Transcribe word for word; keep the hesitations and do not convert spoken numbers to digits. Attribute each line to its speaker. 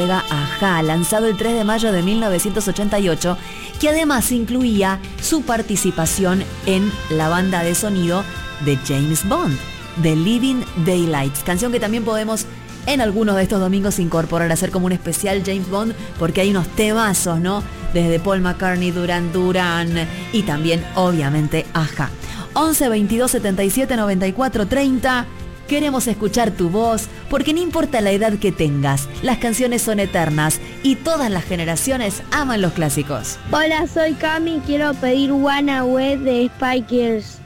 Speaker 1: Ajá, lanzado el tres de mayo de mil novecientos ochenta y ocho, que además incluía su participación en la banda de sonido de James Bond, The Living Daylights, canción que también podemos en algunos de estos domingos incorporar a hacer como un especial James Bond, porque hay unos temazos, ¿no? Desde Paul McCartney, Duran Duran y también, obviamente, Ajá. once veintidós setenta y siete noventa y cuatro treinta. Queremos escuchar tu voz, porque no importa la edad que tengas, las canciones son eternas y todas las generaciones aman los clásicos.
Speaker 2: Hola, soy Cami y quiero pedir One Away de Spike Girls.